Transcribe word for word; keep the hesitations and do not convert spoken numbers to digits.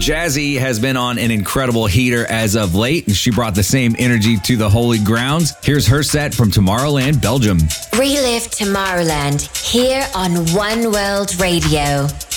Jazzy has been on an incredible heater as of late, and she brought the same energy to the Holy Grounds. Here's her set from Tomorrowland, Belgium. Relive Tomorrowland here on One World Radio.